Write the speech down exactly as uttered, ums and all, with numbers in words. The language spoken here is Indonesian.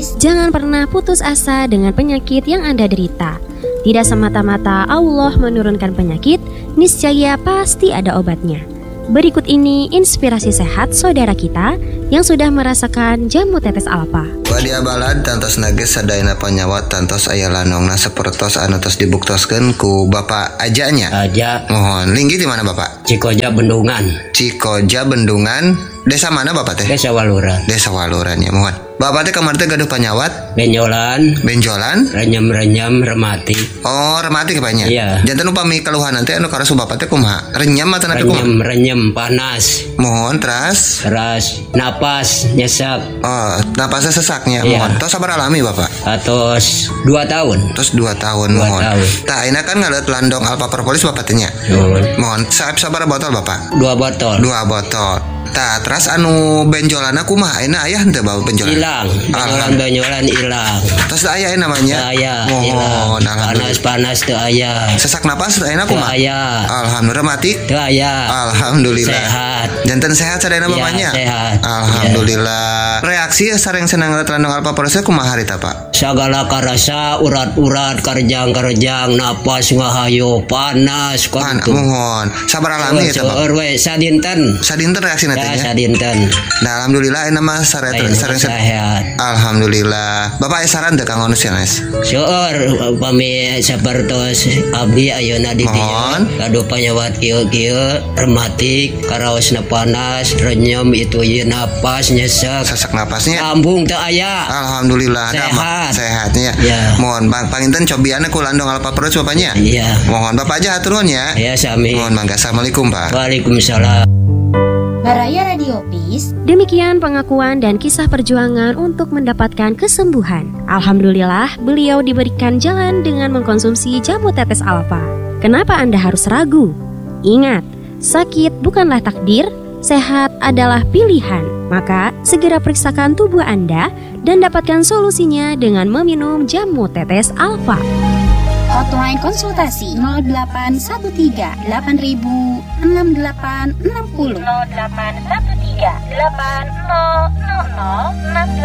Radiopis, jangan pernah putus asa dengan penyakit yang Anda derita. Tidak semata-mata Allah menurunkan penyakit, niscaya pasti ada obatnya. Berikut ini inspirasi sehat saudara kita yang sudah merasakan jamu tetes alfa. Wadia balad tantos nages sadayana panyawat tantos aya lanongna sapertos anu tos dibuktoskeun ku Bapak Ajanya. Aja. Mohon linggi di mana Bapak? Cikoja Bendungan. Cikoja Bendungan. Desa mana Bapak teh? Desa Waluran. Desa Waluran ya, mohon. Bapak teh kamar teh gaduh panyawat? Benjolan. Benjolan? Renyam-renyam remati. Oh, remati kepanya. Iya. Janten upami keluhan nanti anu karasu Bapak teh kumaha? Renyam atau napi kumaha? Renyam-renyam panas. Mohon teras. Teras napas nyesak. Oh, napasnya sesaknya. Iya. Mohon. Tos sabar alami Bapak. Atos dua tahun. Terus dua tahun Dua mohon. tahun. Tah ayeuna kan ngaleut landong alpa propolis Bapak teh nya. Mohon. Mohon saeb sabar botol Bapak. Dua botol. Dua botol. Tah terus anu benjolana kumaha ayeuna aya henteu Bapak benjolan? Hilang. Benjolan-benjolan hilang. Terus aya namanya? Aya. Mohon alhamdulillah. Panas-panas teu aya. Sesak napas ayeuna Teu kumaha? aya. Alhamdulillah mati. Teu aya. Alhamdulillah. Sehat. Janten sehat sadayana Ya, bapaknya? sehat. Alhamdulillah. Reaksi sareng senang ngeliat landong alpa proses kumaha harita Pak? Sagala karasa urat-urat karjang-karjang napas ngahayu panas Pan, kudu. mohon. Sabar alami ya Pak. Seueur we sadinten. Sadinten reaksi Ya nantinya. sadinten. Nah, alhamdulillah enak mah sare Lain sareng sehat. Alhamdulillah. Bapak aya saran teu kang Onus ya, Nes? Seueur upami sapertos abdi ayeuna di dieu Mohon. kadu panyawat kieu-kieu rematik karaosna panas renyem itu ieu napas nyesek Sesak napasnya. lambung teu aya. Alhamdulillah ada mah Sehat. sehatnya. Ya. Mohon bang panginten cobianna ku landong alpa perut bapaknya. Iya. Mohon Bapak aja atur nuhun ya. Ya sami. Mohon mangga. Assalamualaikum Pak. Waalaikumsalam. Baraya Radiopis, Demikian pengakuan dan kisah perjuangan untuk mendapatkan kesembuhan. Alhamdulillah, beliau diberikan jalan dengan mengkonsumsi jamu tetes alfa. Kenapa Anda harus ragu? Ingat, sakit bukanlah takdir, sehat adalah pilihan. Maka, segera periksakan tubuh Anda dan dapatkan solusinya dengan meminum jamu tetes alfa. hotline konsultasi nol delapan satu tiga delapan ribu enam delapan enam nol. nol delapan satu tiga delapan nol nol nol enam